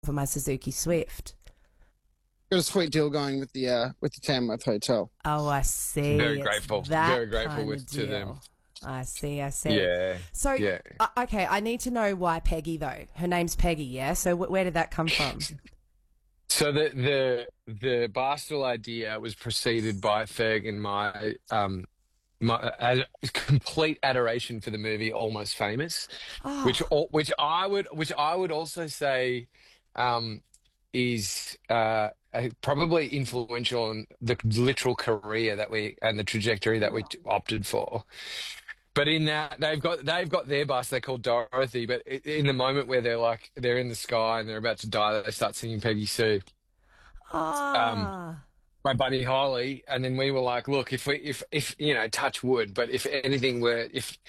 for my Suzuki Swift. Got a sweet deal going with the Tamworth Hotel. Oh, I see. It's that Very grateful kind of with to them. deal. I see. I see. Yeah, So, yeah. okay, I need to know why Peggy though. Her name's Peggy, yeah. So, where did that come from? So the Barstool idea was preceded by Ferg and my complete adoration for the movie Almost Famous, which Oh, I would also say is probably influential on the literal career that we and the trajectory that we opted for. But in that they've got their bus they call Dorothy, but in the moment where they're in the sky and they're about to die, they start singing Peggy Sue. Um, ah, my buddy Holly, and then we were like, look, if touch wood, but if anything were,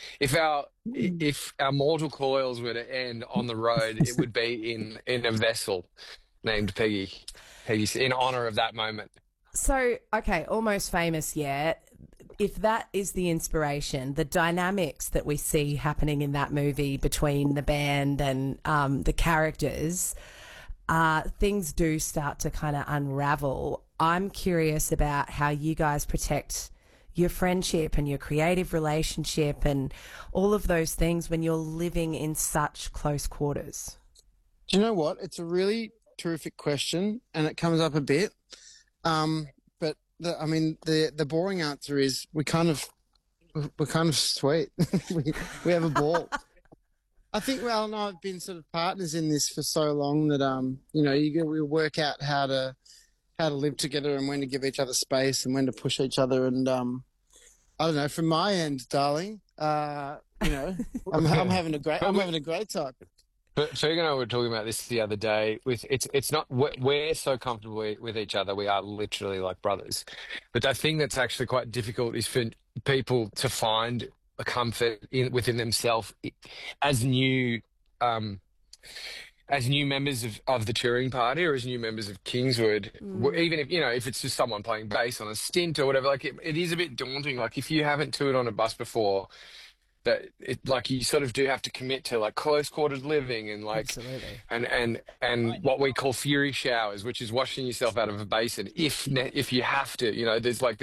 if our mortal coils were to end on the road, it would be in a vessel named Peggy, in honor of that moment. so okay, Almost Famous, yeah. If that is the inspiration, the dynamics that we see happening in that movie between the band and the characters, things do start to kind of unravel. I'm curious about how you guys protect your friendship and your creative relationship and all of those things when you're living in such close quarters. Do you know what? It's a really terrific question, and it comes up a bit. But the boring answer is we're kind of sweet. we have a ball. I think Ral and I have been sort of partners in this for so long that we work out how to live together and when to give each other space and when to push each other. And I don't know. From my end, darling, I'm having a great time. But Ferg and I were talking about this the other day. It's not we're so comfortable with each other. We are literally like brothers. But the thing that's actually quite difficult is for people to find a comfort within themselves as new um, as new members of the touring party or as new members of Kingswood. Even if it's just someone playing bass on a stint or whatever. Like it is a bit daunting. Like if you haven't toured on a bus before, that it like you sort of do have to commit to like close quartered living and like Absolutely. and what we call fury showers, which is washing yourself out of a basin if you have to. There's like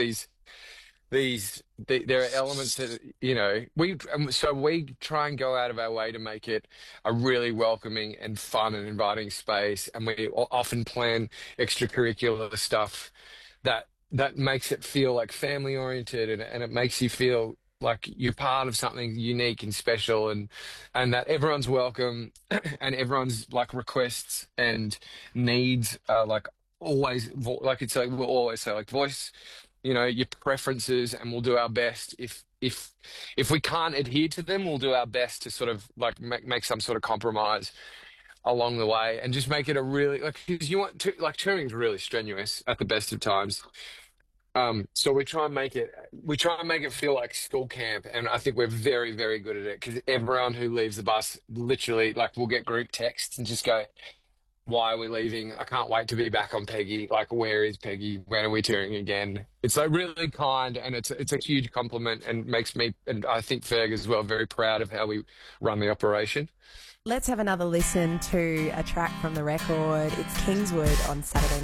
there are elements that so we try and go out of our way to make it a really welcoming and fun and inviting space, and we often plan extracurricular stuff that makes it feel like family oriented, and it makes you feel like you're part of something unique and special, and that everyone's welcome and everyone's like requests and needs are like always like it's like we'll always say like voice your preferences, and we'll do our best. If we can't adhere to them, we'll do our best to sort of like make some sort of compromise along the way, and just make it a really like because you want to like touring's really strenuous at the best of times. So we try and make it feel like school camp, and I think we're very, very good at it because everyone who leaves the bus literally like we'll get group texts and just go, "Why are we leaving? I can't wait to be back on Peggy. Like, where is Peggy? When are we touring again?" It's like really kind, and it's a huge compliment, and makes me and I think Ferg as well very proud of how we run the operation. Let's have another listen to a track from the record. It's Kingswood on Saturday